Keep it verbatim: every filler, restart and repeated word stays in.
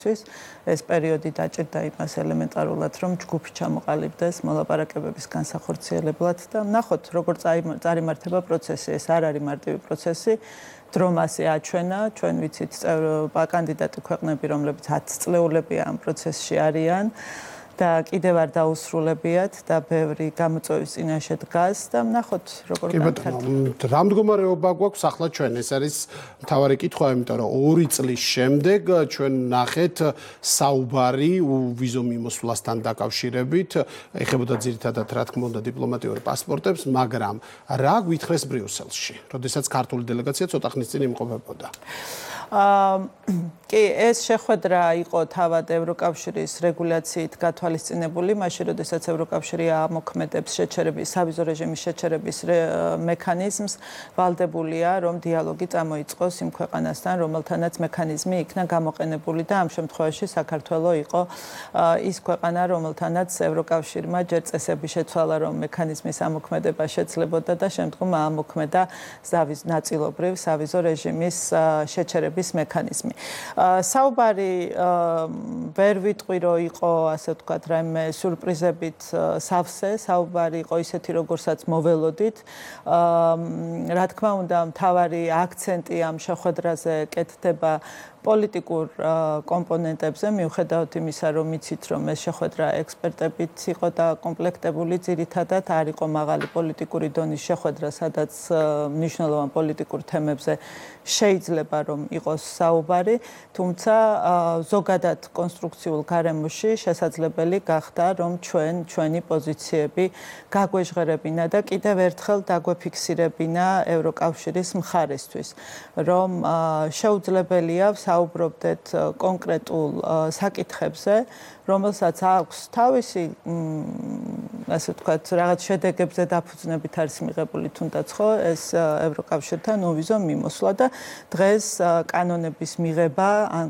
ეს პერიოდი დაჭირდა იმას ელემენტარულად, რომ ჯგუფი ჩამოყალიბდეს მოლაპარაკებების განსახორციელებლად და ნახოთ, როგორ წარიმართება პროცესი. ეს არ არის მარტივი პროცესი. დრო მასე აჩვენა, ჩვენ ვიცით კანდიდატი ქვეყნები, რომლებიც ათწლეულებია ამ პროცესში არიან. და კიდევ არ დაუსრულებიათ და ბევრი გამოწვევის წინაშე დგას და ნახოთ როგორ განვითარდება. რა მდგომარეობა გვაქვს ახლა ჩვენ? ეს არის მთავარი კითხვა, იმიტომ რომ ორი წლის შემდეგ ჩვენ ნახეთ საუბარი ვიზო მიმოსვლასთან დაკავშირებით, ეხებოდა ძირითადად რა თქმა უნდა დიპლომატიური პასპორტებს, მაგრამ რა გვითხრეს ბრიუსელში, როდესაც ქართული დელეგაცია ცოტა ხნის წინ იმყოფებოდა? კი, ეს შეხვედრა იყო თავად ევროკავშირის რეგულაციით გათვალისწინებული, მაშინ როდესაც ევროკავშირი ამოქმედებს შეჩერების, სავიზო რეჟიმის შეჩერების მექანიზმს, ვალდებულია, რომ დიალოგი წამოიწყოს იმ ქვეყანასთან, რომელთანაც მექანიზმი იქნა გამოყენებული და ამ შემთხვევაში საქართველო იყო ის ქვეყანა, რომელთანაც ევროკავშირმა ჯერ წესები შეცვალა, რომ მექანიზმის ამოქმედება შეძლებოდა და შემდგომ ამოქმედა ნაწილობრივ სავიზო რეჟიმის შეჩერების მექანიზმი. საუბარი ვერ ვიტყვი, რომ იყო, ასე ვთქვათ, რაიმე სიურპრიზებით სავსე, საუბარი იყო ისეთი, როგორცაც მოველოდით. რა თქმა უნდა, მთავარი აქცენტი ამ შეხვედრაზე კეთდება პოლიტიკურ კომპონენტებზე, მიუხედავად იმისა, რომ იცით, რომ ეს შეხვედრა ექსპერტებით იყო დაკომპლექტებული, ძირითადად არ იყო მაღალი პოლიტიკური დონის შეხვედრა, სადაც მნიშვნელოვან პოლიტიკურ თემებზე შეიძლება რომ იყოს საუბარი, თუმცა ზოგადად კონსტრუქციულ გარემოში შესაძლებელი გახდა, რომ ჩვენ ჩვენი პოზიციები გაგვეჟღერებინა და კიდევ ერთხელ დაგვეფიქსირებინა ევროკავშირის მხარესთვის, რომ შეუძლებელია საუბრობდეთ კონკრეტულ საკითხებზე, რომელსაც აქვს თავისი, ასე ვთქვათ, რაღაც შედეგებზე დაფუძნებით არის მიღებული თუნდაც ხო, ეს ევროკავშირთან უვიზო მიმოსვლა და დღეს კანონების მიღება ან